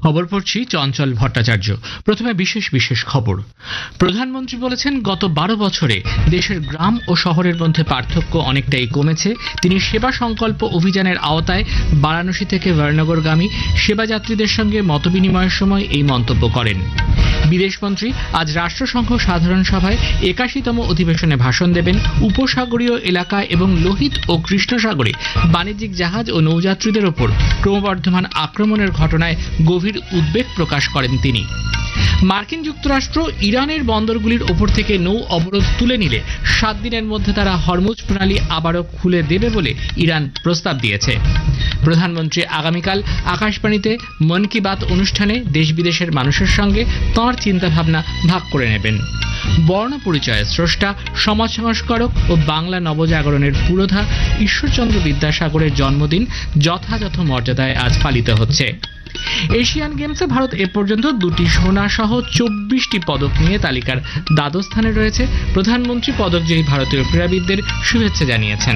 খবর পড়ছি চঞ্চল ভট্টাচার্য। প্রথমে বিশেষ খবর। প্রধানমন্ত্রী বলেছেন, গত 12 বছরে দেশের গ্রাম ও শহরের মধ্যে পার্থক্য অনেকটাই কমেছে। তিনি সেবা সংকল্প অভিযানের আওতায় বারাণসী থেকে বর্ণগরগামী সেবাযাত্রীদের সঙ্গে মতবিনিময়ের সময় এই মন্তব্য করেন। বিদেশমন্ত্রী আজ রাষ্ট্রসংঘ সাধারণ সভায় 81তম অধিবেশনে ভাষণ দেবেন। উপসাগরীয় এলাকা এবং লোহিত ও কৃষ্ণ সাগরে বাণিজ্যিক জাহাজ ও নৌযাত্রীদের ওপর ক্রমবর্ধমান আক্রমণের ঘটনায় গভীর উদ্বেগ প্রকাশ করেন তিনি। মার্কিন যুক্তরাষ্ট্র ইরানের বন্দরগুলির ওপর থেকে নৌ অবরোধ তুলে নিলে 7 দিনের মধ্যে তারা হরমুজ প্রণালী আবারও খুলে দেবে বলে ইরান প্রস্তাব দিয়েছে। প্রধানমন্ত্রী আগামীকাল আকাশবাণীতে মন কি বাত অনুষ্ঠানে দেশ বিদেশের মানুষের সঙ্গে তাঁর চিন্তাভাবনা ভাগ করে নেবেন। বর্ণ পরিচয়ের স্রষ্টা, সমাজ সংস্কারক ও বাংলা নবজাগরণের পুরোধা ঈশ্বরচন্দ্র বিদ্যাসাগরের জন্মদিন যথাযথ মর্যাদায় আজ পালিত হচ্ছে। এশিয়ান গেমসে ভারত এ পর্যন্ত 2টি সোনা সহ 24টি পদক নিয়ে তালিকার দ্বাদশ স্থানে রয়েছে। প্রধানমন্ত্রী পদকজয়ী ভারতীয় ক্রীড়াবিদদের শুভেচ্ছা জানিয়েছেন।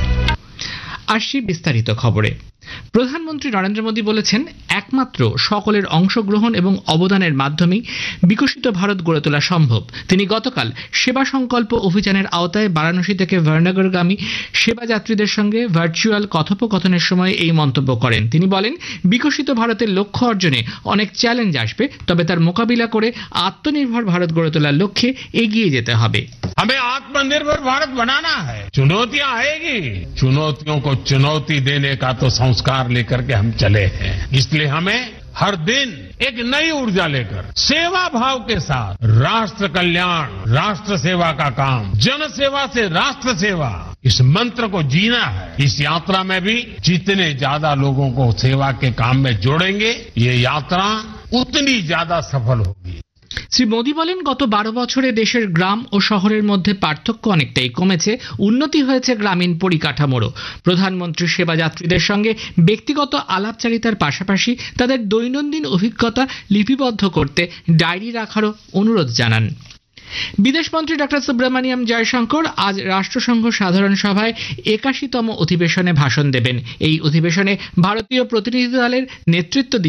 আসছি বিস্তারিত খবরে। প্রধানমন্ত্রী নরেন্দ্র মোদী বলেছেন, একমাত্র সকলের অংশগ্রহণ এবং অবদানের মাধ্যমেই বিকশিত ভারত গড়ে তোলা সম্ভব। তিনি গতকাল সেবা সংকল্প অভিযানের আওতায় বারাণসী থেকে বর্ণগরগামী সেবাযাত্রীদের সঙ্গে ভার্চুয়াল কথোপকথনের সময় এই মন্তব্য করেন। তিনি বলেন, বিকশিত ভারতের লক্ষ্য অর্জনে অনেক চ্যালেঞ্জ আসবে, তবে তার মোকাবিলা করে আত্মনির্ভর ভারত গড়ে তোলার লক্ষ্যে এগিয়ে যেতে হবে। हमें आत्मनिर्भर भारत बनाना है। चुनौतियां आएगी, चुनौतियों को चुनौती देने का तो संस्कार लेकर के हम चले हैं। इसलिए हमें हर दिन एक नई ऊर्जा लेकर सेवा भाव के साथ राष्ट्र कल्याण, राष्ट्र सेवा का काम, जन सेवा से राष्ट्र सेवा, इस मंत्र को जीना है। इस यात्रा में भी जितने ज्यादा लोगों को सेवा के काम में जोड़ेंगे, ये यात्रा उतनी ज्यादा सफल होगी। শ্রী মোদী বলেন, গত 12 বছরে দেশের গ্রাম ও শহরের মধ্যে পার্থক্য অনেকটাই কমেছে, উন্নতি হয়েছে গ্রামীণ পরিকাঠামোরও। প্রধানমন্ত্রী সেবাযাত্রীদের সঙ্গে ব্যক্তিগত আলাপচারিতার পাশাপাশি তাদের দৈনন্দিন অভিজ্ঞতা লিপিবদ্ধ করতে ডায়েরি রাখারও অনুরোধ জানান। বিদেশমন্ত্রী ডক্টর সুব্রমণিয়াম জয়শঙ্কর আজ রাষ্ট্রসংঘ সাধারণ সভায় 81তম অধিবেশনে ভাষণ দেবেন। এই অধিবেশনে ভারতীয় প্রতিনিধি দলের নেতৃত্ব